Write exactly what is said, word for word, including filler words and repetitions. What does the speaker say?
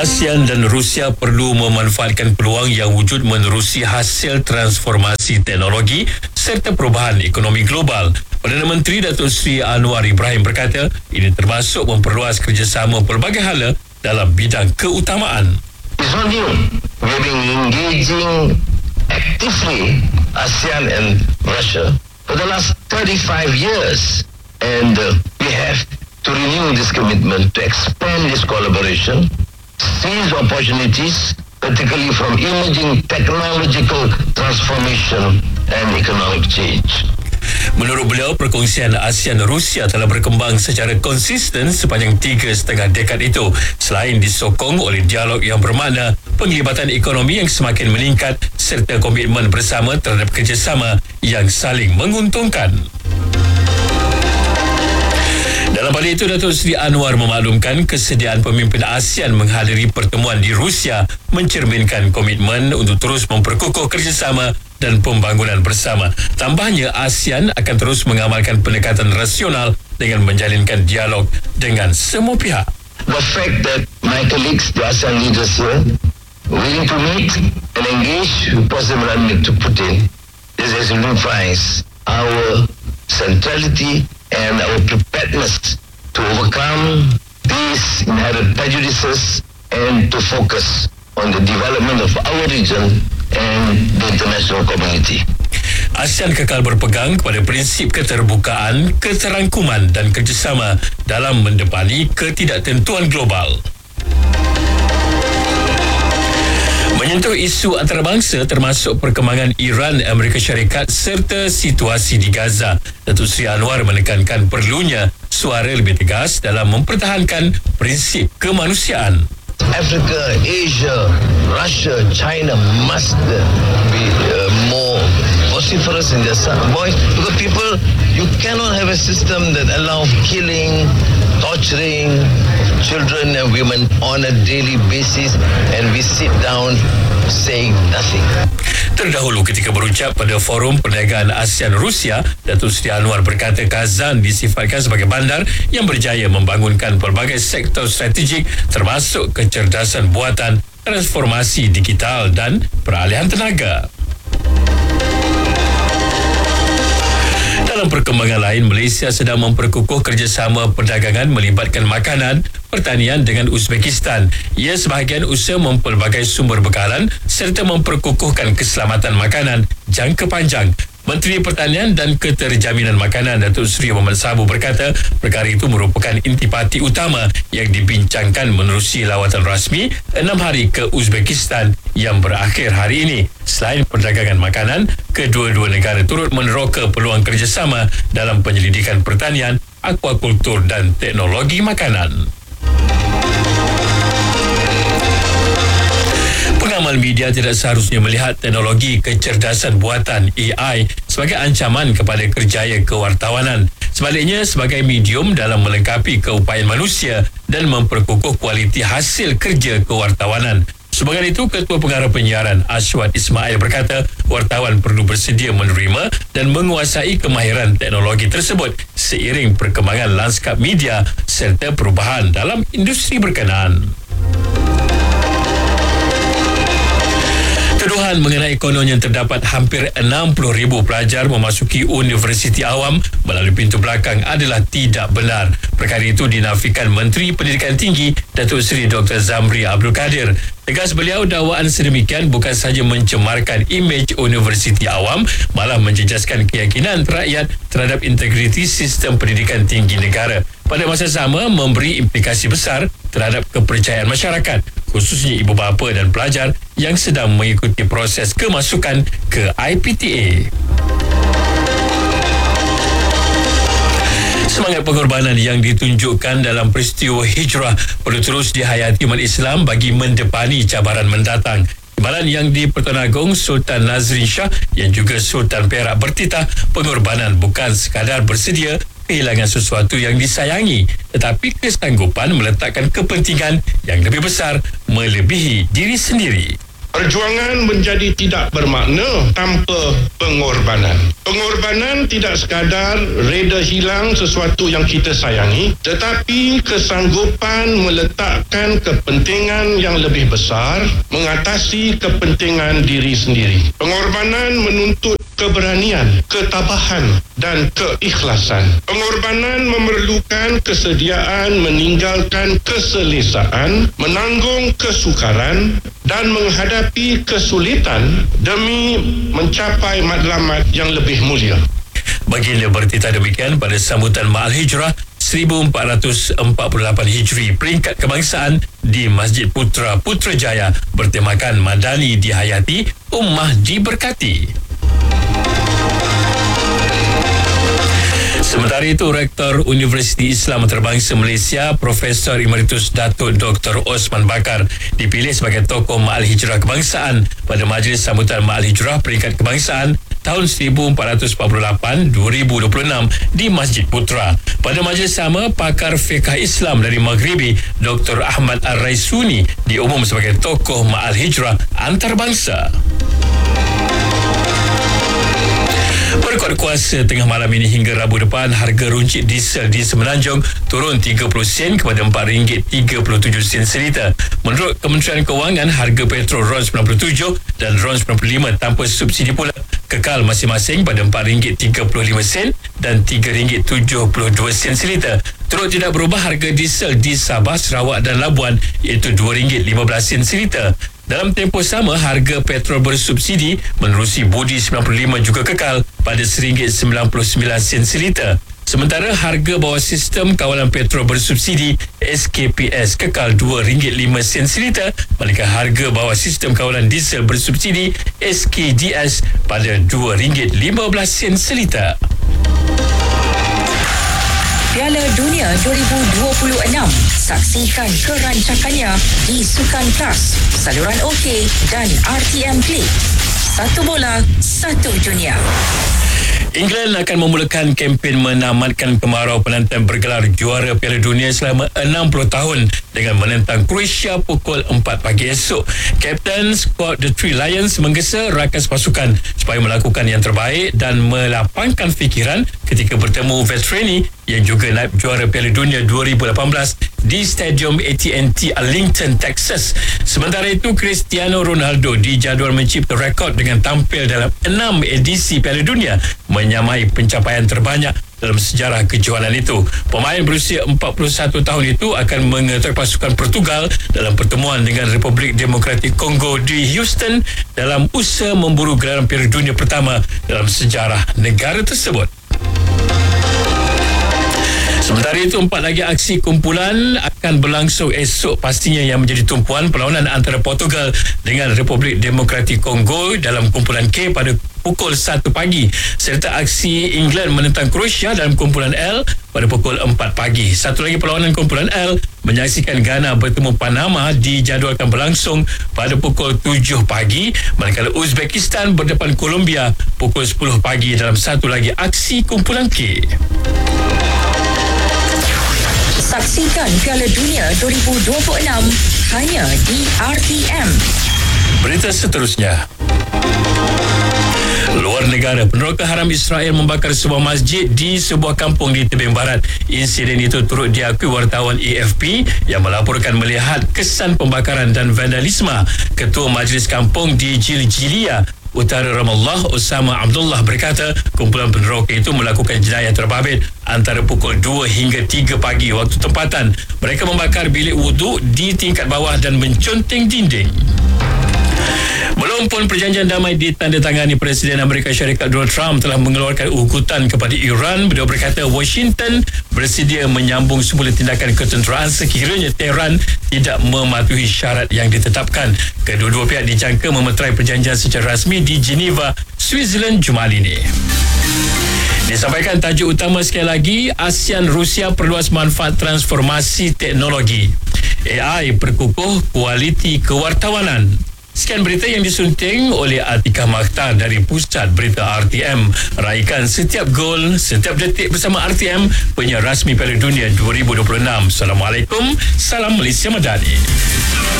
ASEAN dan Rusia perlu memanfaatkan peluang yang wujud menerusi hasil transformasi teknologi serta perubahan ekonomi global. Perdana Menteri Datuk Seri Anwar Ibrahim berkata, ini termasuk memperluas kerjasama pelbagai hala dalam bidang keutamaan. It's not new. We've been engaging actively ASEAN and Russia for the last thirty-five years, and uh, we have to renew this commitment to expand this collaboration, seize opportunities, particularly from emerging technological transformation and economic change. Menurut beliau, perkongsian ASEAN-Rusia telah berkembang secara konsisten sepanjang tiga setengah dekad itu, selain disokong oleh dialog yang bermakna, penglibatan ekonomi yang semakin meningkat serta komitmen bersama terhadap kerjasama yang saling menguntungkan. Dalam pada itu, Datuk Seri Anwar memaklumkan kesediaan pemimpin ASEAN menghadiri pertemuan di Rusia mencerminkan komitmen untuk terus memperkukuh kerjasama dan pembangunan bersama. Tambahnya, ASEAN akan terus mengamalkan pendekatan rasional dengan menjalinkan dialog dengan semua pihak. The fact that my colleagues, the ASEAN leaders here, willing to meet and engage with President Vladimir Putin, this exemplifies our centrality and our preparedness to overcome these inherent prejudices and to focus on the development of our region and the international community. ASEAN kekal berpegang kepada prinsip keterbukaan, keterangkuman dan kerjasama dalam mendepani ketidaktentuan global. Menyentuh isu antarabangsa termasuk perkembangan Iran, Amerika Syarikat serta situasi di Gaza, Datuk Seri Anwar menekankan perlunya suara lebih tegas dalam mempertahankan prinsip kemanusiaan. Africa, Asia, Russia, China must uh, be uh, more vociferous in their voice, because people, you cannot have a system that allow killing, torturing children and women on a daily basis and we sit down saying nothing. Terdahulu ketika berucap pada Forum Perniagaan ASEAN-Rusia, Datuk Seri Anwar berkata Kazan disifatkan sebagai bandar yang berjaya membangunkan pelbagai sektor strategik termasuk kecerdasan buatan, transformasi digital dan peralihan tenaga. Dalam perkembangan lain, Malaysia sedang memperkukuh kerjasama perdagangan melibatkan makanan, pertanian dengan Uzbekistan. Ia sebahagian usaha mempelbagai sumber bekalan serta memperkukuhkan keselamatan makanan jangka panjang. Menteri Pertanian dan Keterjaminan Makanan Datuk Seri Mohamad Sabu berkata perkara itu merupakan intipati utama yang dibincangkan menerusi lawatan rasmi enam hari ke Uzbekistan yang berakhir hari ini. Selain perdagangan makanan, kedua-dua negara turut meneroka peluang kerjasama dalam penyelidikan pertanian, akuakultur dan teknologi makanan. Pengamal media tidak seharusnya melihat teknologi kecerdasan buatan A I sebagai ancaman kepada kerjaya kewartawanan. Sebaliknya, sebagai medium dalam melengkapi keupayaan manusia dan memperkukuh kualiti hasil kerja kewartawanan. Sebagai itu, Ketua Pengarah Penyiaran Ashwat Ismail berkata wartawan perlu bersedia menerima dan menguasai kemahiran teknologi tersebut seiring perkembangan lanskap media serta perubahan dalam industri berkenaan. Tuduhan mengenai kononnya terdapat hampir enam puluh ribu pelajar memasuki Universiti Awam melalui pintu belakang adalah tidak benar. Perkara itu dinafikan Menteri Pendidikan Tinggi Datuk Seri Doktor Zamri Abdul Kadir. Tegas beliau, dakwaan sedemikian bukan sahaja mencemarkan imej Universiti Awam, malah menjejaskan keyakinan rakyat terhadap integriti sistem pendidikan tinggi negara. Pada masa sama, memberi implikasi besar terhadap kepercayaan masyarakat, khususnya ibu bapa dan pelajar yang sedang mengikuti proses kemasukan ke I P T A. Semangat pengorbanan yang ditunjukkan dalam peristiwa hijrah perlu terus dihayati umat Islam bagi mendepani cabaran mendatang. Timbalan yang di-Pertuan Agong Sultan Nazrin Shah yang juga Sultan Perak bertitah pengorbanan bukan sekadar bersedia kehilangan sesuatu yang disayangi, tetapi kesanggupan meletakkan kepentingan yang lebih besar melebihi diri sendiri. Perjuangan menjadi tidak bermakna tanpa pengorbanan. Pengorbanan tidak sekadar reda hilang sesuatu yang kita sayangi, tetapi kesanggupan meletakkan kepentingan yang lebih besar mengatasi kepentingan diri sendiri. Pengorbanan menuntut keberanian, ketabahan dan keikhlasan. Pengorbanan memerlukan kesediaan meninggalkan keselesaan, menanggung kesukaran dan menghadapi kesulitan demi mencapai matlamat yang lebih mulia. Baginda bertitah demikian pada sambutan Ma'al Hijrah seribu empat ratus empat puluh lapan Hijri peringkat kebangsaan di Masjid Putra Putrajaya bertemakan Madani dihayati, Ummah diberkati. Sementara itu, Rektor Universiti Islam Antarabangsa Malaysia Profesor Emeritus Datuk Doktor Osman Bakar dipilih sebagai tokoh Ma'al Hijrah Kebangsaan pada Majlis Sambutan Ma'al Hijrah Peringkat Kebangsaan tahun seribu empat ratus empat puluh lapan dua ribu dua puluh enam di Masjid Putra. Pada majlis sama, pakar fiqh Islam dari Maghribi Doktor Ahmad Ar-Raisuni diumum sebagai tokoh Ma'al Hijrah Antarabangsa. Berkuat kuasa tengah malam ini hingga Rabu depan, harga runcit diesel di Semenanjung turun tiga puluh sen kepada empat ringgit tiga puluh tujuh sen seliter. Menurut Kementerian Kewangan, harga petrol RON sembilan puluh tujuh dan RON sembilan puluh lima tanpa subsidi pula kekal masing-masing pada empat ringgit tiga puluh lima sen dan tiga ringgit tujuh puluh dua sen seliter. Turut tidak berubah harga diesel di Sabah, Sarawak dan Labuan iaitu dua ringgit lima belas sen seliter. Dalam tempoh sama, harga petrol bersubsidi menerusi budi sembilan puluh lima juga kekal pada satu ringgit sembilan puluh sembilan sen seliter. Sementara harga bawah sistem kawalan petrol bersubsidi S K P S kekal dua ringgit lima sen seliter, manakala harga bawah sistem kawalan diesel bersubsidi S K D S pada dua ringgit lima belas sen seliter. Piala Dunia dua ribu dua puluh enam. Saksikan kerancakannya di Sukan Plus, saluran OK dan R T M Play. Satu bola, satu dunia. England akan memulakan kempen menamatkan kemarau penantang bergelar juara Piala Dunia selama enam puluh tahun dengan menentang Croatia pukul empat pagi esok. Kapten skuad The Three Lions menggesa rakas pasukan supaya melakukan yang terbaik dan melapangkan fikiran ketika bertemu veterani yang juga naib juara Piala Dunia dua ribu lapan belas di Stadium A T and T Arlington, Texas. Sementara itu, Cristiano Ronaldo dijadual mencipta rekod dengan tampil dalam enam edisi Piala Dunia, menyamai pencapaian terbanyak dalam sejarah kejuaraan itu. Pemain berusia empat puluh satu tahun itu akan mengetuai pasukan Portugal dalam pertemuan dengan Republik Demokratik Kongo di Houston dalam usaha memburu gelaran Piala Dunia pertama dalam sejarah negara tersebut. Sementara itu, empat lagi aksi kumpulan akan berlangsung esok, pastinya yang menjadi tumpuan perlawanan antara Portugal dengan Republik Demokratik Kongo dalam kumpulan K pada pukul satu pagi, serta aksi England menentang Croatia dalam kumpulan L pada pukul empat pagi. Satu lagi perlawanan kumpulan L menyaksikan Ghana bertemu Panama dijadualkan berlangsung pada pukul tujuh pagi, manakala Uzbekistan berdepan Colombia pukul sepuluh pagi dalam satu lagi aksi kumpulan K. Saksikan Piala Dunia dua ribu dua puluh enam hanya di R T M. Berita seterusnya. Luar negara, peneroka haram Israel membakar sebuah masjid di sebuah kampung di tebing barat. Insiden itu turut diakui wartawan A F P yang melaporkan melihat kesan pembakaran dan vandalisme. Ketua Majlis Kampung di Jiljilia, Utara Ramallah, Osama Abdullah berkata kumpulan peneroka itu melakukan jenayah terbabit antara pukul dua hingga tiga pagi waktu tempatan. Mereka membakar bilik wuduk di tingkat bawah dan menconteng dinding. Belum pun perjanjian damai ditandatangani, Presiden Amerika Syarikat Donald Trump telah mengeluarkan ugutan kepada Iran. Beliau berkata Washington bersedia menyambung semula tindakan ketenteraan sekiranya Tehran tidak mematuhi syarat yang ditetapkan. Kedua-dua pihak dijangka memeterai perjanjian secara rasmi di Geneva, Switzerland Jumaat ini. Disampaikan tajuk utama sekali lagi, ASEAN Rusia perluas manfaat transformasi teknologi. A I perkukuh kualiti kewartawanan. Sekian berita yang disunting oleh Atika Makhtar dari Pusat Berita R T M. Raikan setiap gol, setiap detik bersama R T M, penyiar rasmi Piala Dunia dua ribu dua puluh enam. Assalamualaikum, salam Malaysia Madani.